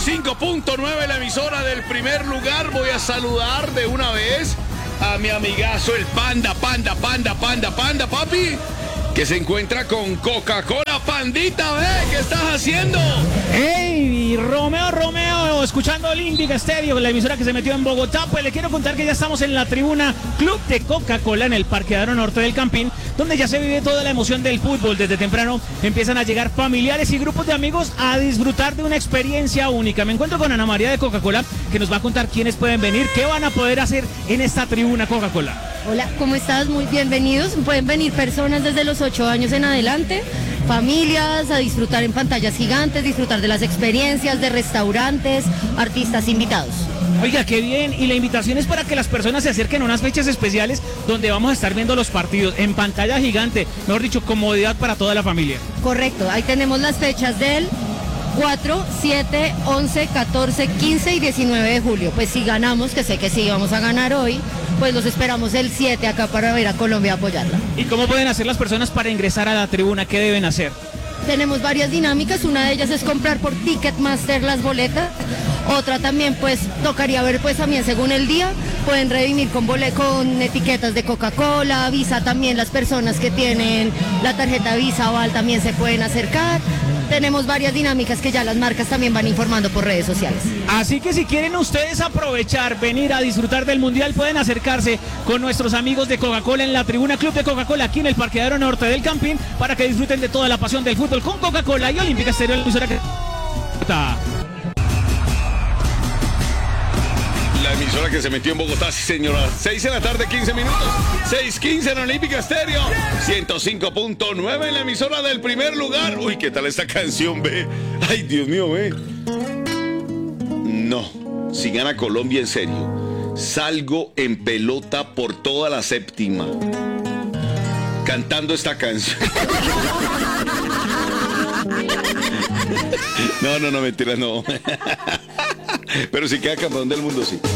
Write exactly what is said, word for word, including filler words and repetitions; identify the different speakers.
Speaker 1: cinco punto nueve, la emisora del primer lugar. Voy a saludar de una vez a mi amigazo, el Panda, Panda, Panda, Panda, Panda, papi, que se encuentra con Coca-Cola. Pandita, ve, ¿qué estás haciendo?
Speaker 2: ¡Hey! Romeo, Romeo, escuchando Olímpica Estéreo, la emisora que se metió en Bogotá. Pues le quiero contar que ya estamos en la tribuna Club de Coca-Cola en el Parqueadero Norte del Campín, donde ya se vive toda la emoción del fútbol. Desde temprano empiezan a llegar familiares y grupos de amigos a disfrutar de una experiencia única. Me encuentro con Ana María de Coca-Cola, que nos va a contar quiénes pueden venir, qué van a poder hacer en esta tribuna Coca-Cola.
Speaker 3: Hola, ¿cómo estás? Muy bienvenidos. Pueden venir personas desde los ocho años en adelante, familias, a disfrutar en pantallas gigantes, disfrutar de las experiencias, de restaurantes, artistas invitados.
Speaker 2: Oiga, qué bien. Y la invitación es para que las personas se acerquen a unas fechas especiales donde vamos a estar viendo los partidos en pantalla gigante. Mejor dicho, comodidad para toda la familia.
Speaker 3: Correcto, ahí tenemos las fechas del cuatro, siete, once, catorce, quince y diecinueve de julio. Pues si ganamos, que sé que sí vamos a ganar hoy, pues los esperamos el siete acá para ver a Colombia apoyarla.
Speaker 2: ¿Y cómo pueden hacer las personas para ingresar a la tribuna? ¿Qué deben hacer?
Speaker 3: Tenemos varias dinámicas, una de ellas es comprar por Ticketmaster las boletas, otra también pues tocaría ver pues también según el día, pueden redimir con, bole con etiquetas de Coca-Cola, Visa también, las personas que tienen la tarjeta Visa o Val también se pueden acercar. Tenemos varias dinámicas que ya las marcas también van informando por redes sociales.
Speaker 2: Así que si quieren ustedes aprovechar, venir a disfrutar del Mundial, pueden acercarse con nuestros amigos de Coca-Cola en la tribuna Club de Coca-Cola aquí en el Parqueadero Norte del Campín para que disfruten de toda la pasión del fútbol con Coca-Cola y Olímpica Estéreo, la emisora que...
Speaker 1: La emisora que se metió en Bogotá, sí señora. seis de la tarde, quince minutos. seis quince en Olímpica Estéreo. ciento cinco punto nueve en la emisora del primer lugar. Uy, ¿qué tal esta canción, ve? Ay, Dios mío, ve. No, si gana Colombia en serio, salgo en pelota por toda la séptima cantando esta canción. No, no, no, mentira, no. Pero si queda campeón del mundo, sí.